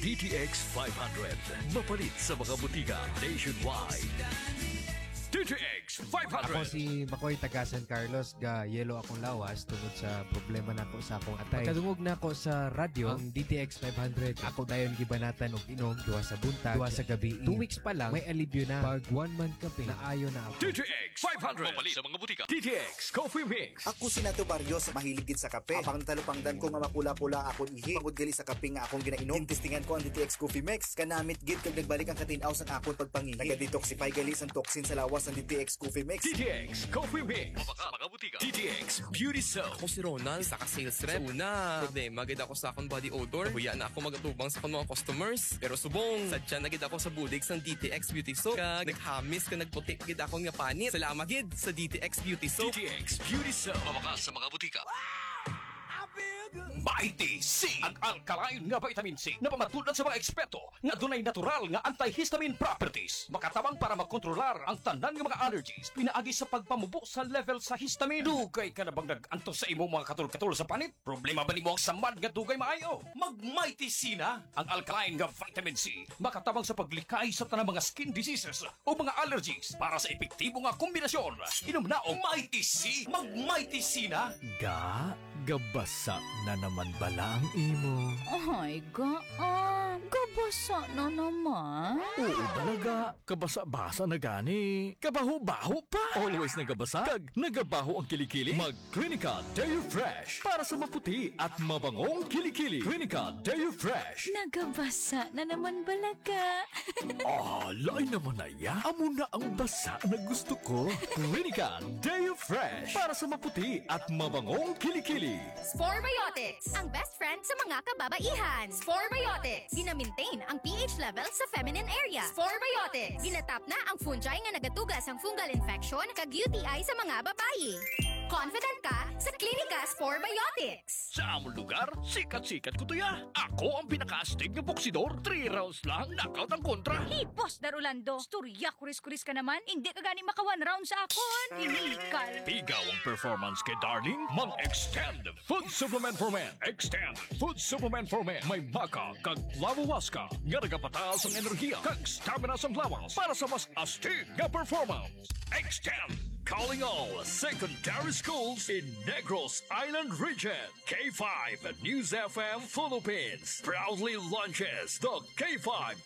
DTX 500. Mapalit sa mga butika nationwide. DTX 500. Ako si Makoy taga San Carlos, ga yelo akong lawas tungod sa problema nako sa akong atay. Pagkadungog na ako sa radyo, ang DTX 500, ako dayon gibanatan og inom duha sa buntag, duha sa gabi. 2 weeks pa lang may alibyo na. Pag 1 month kape, naayo na ako. DTX 500. Mapalit sa mga butika. DTX Coffee Mix. Ako si Nato Barrios, mahiligid sa kape. Abang talupangdan ko nga mapula-pula akong ihi. Pagod gali sa kape nga akong ginainom. Tintistingan ko ang DTX Coffee Mix. Kanamit gid kag nagbalik ang katinaw sa akong pagpangihi. Naga-detoxify gali sa toxin sa lawas ng DTX Coffee Mix. DTX Coffee Mix. Mabaka mga butika. DTX Beauty Soap. Ako si Ronald, isa ka sales rep. Una, problema gid ako sa akong body odor. Huya na ako magatubang sa akong mga customers. Pero subong, sadya na gid ako sa bulig sang DTX Beauty Soap. Kag naghamis ka nagputik gid ako nga panit. Salamat gid sa DTX Beauty Soap. DTX Beauty Soap. Mabaka sa mga butika. Mighty C, ang alkaline nga vitamin C na pamatulan sa mga eksperto nga dunay natural nga antihistamine properties. Makatabang para makontrolar ang tanan nga mga allergies pinaagi sa pagpamubo sa level sa histamine. Dugay ka na bang nag-antos sa imo mga katul-katul sa panit? Problema ba nimo ang samad nga dugay maayo? Mag Mighty C na, ang alkaline nga vitamin C. Makatabang sa paglikay sa tanang mga skin diseases o mga allergies para sa epektibo nga kombinasyon. Inom na og Mighty C. Mag Mighty C na. Gabasa na naman bala ang imo. Ay, gabasa na naman. Oo talaga, kabasa-basa na gani. Kabaho-baho pa. Always nagabasa, kag nagabaho ang kilikili. Mag Clinica Deo Fresh para sa maputi at mabangong kilikili. Clinica Deo Fresh. Nagabasa na naman balaga. Lay naman na ya. Amo na ang basa na gusto ko. Clinica Deo Fresh para sa maputi at mabangong kilikili. Sporebiotics, ang best friend sa mga kababaihan. Sporebiotics, gina-maintain ang pH level sa feminine area. Sporebiotics, ginatap na ang fungi nga nagatugas ang fungal infection kag UTI sa mga babayi. Confident ka sa Klinika Sporebiotics. Sa among lugar, sikat-sikat ko to ya. Ako ang pinaka-astig ng boksidor. 3 rounds lang, knockout ang kontra. Boss Darulando, storya kuris-kuris ka naman. Hindi ka gani maka 1 round sa akon. Inikal. Tigaw ang performance kay Darling. Mag-extend food supplement for men. Extend food supplement for men. May maka kag lavawaska. Nga nagapataas ang enerhiya kag stamina sa lawas para sa mas astig nga performance. Extend. Calling all secondary schools in Negros Island region. K5 News FM Philippines proudly launches the K5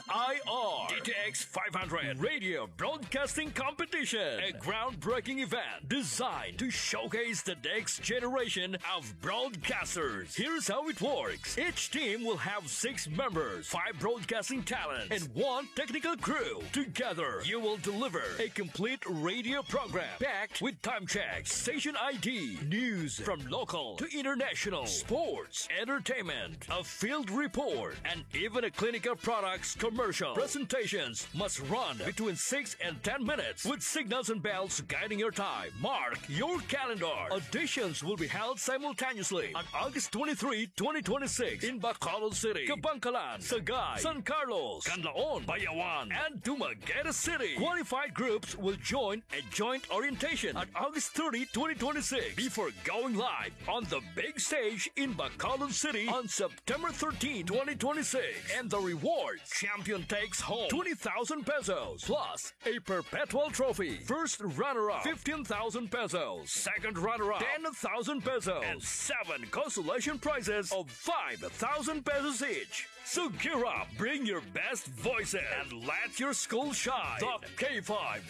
NIR DTX 500 Radio Broadcasting Competition, a groundbreaking event designed to showcase the next generation of broadcasters. Here's how it works. Each team will have 6 members, 5 broadcasting talents, and 1 technical crew. Together, you will deliver a complete radio program packed with time checks, station ID, news from local to international, sports, entertainment, a field report, and even a clinical products commercial. Presentations must run between 6 and 10 minutes with signals and bells guiding your time. Mark your calendar. Auditions will be held simultaneously on August 23, 2026 in Bacolod City, Kabangkalan, Sagay, San Carlos, Canlaon, Bayawan, and Dumaguete City. Qualified groups will join a joint orientation on August 30, 2026 before going live on the big stage in Bacolod City on September 13, 2026. And the reward, champion takes home 20,000 pesos plus a perpetual trophy. First runner-up, 15,000 pesos. Second runner-up, 10,000 pesos. And 7 consolation prizes of 5,000 pesos each. So gear up, bring your best voices, and let your school shine. The K5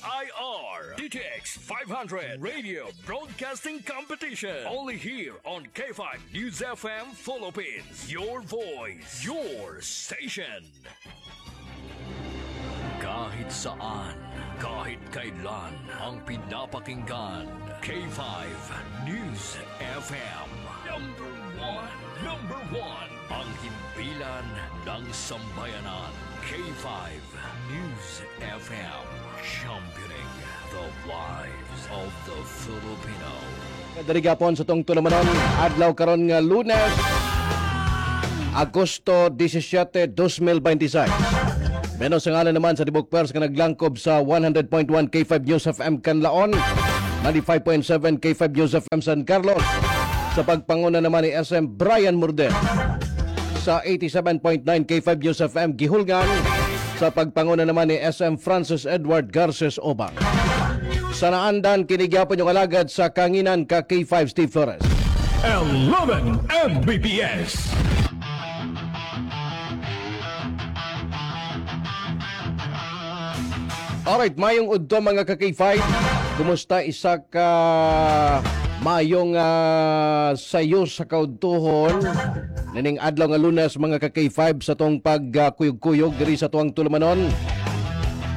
NIR DTX 500 Radio Broadcasting Competition. Only here on K5 News FM Philippines. Your voice, your station. Kahit saan, kahit kailan, ang pinapakinggan. K5 News FM. Number one. Ang himpilan ng sambayanan. K5 News FM. Championing the lives of the Filipino. Dari gapon sa tong tulamanon, adlaw karon nga Lunes, Agosto 17, 2026. Menos sa ngalan naman sa Tibok Pers ka naglangkob sa 100.1 K5 News FM Canlaon, 95.7 K5 News FM San Carlos. Sa pagpanguna naman ni SM Brian Murden. sa 87.9 K5 News FM Gihulgan. Sa pagpanguna naman ni SM Francis Edward Garces Obang. Sa naandan, kinigyapon yung alagad sa kanginan ka K5 Steve Flores. 11 Mbps. Alright, mayong udto mga ka K5. Kumusta isa ka mayong sayo sa kaudtuhon? Naning adlaw nga Lunes mga ka K5 sa tong pagkuyog-kuyog diri sa tuwang tulumanon.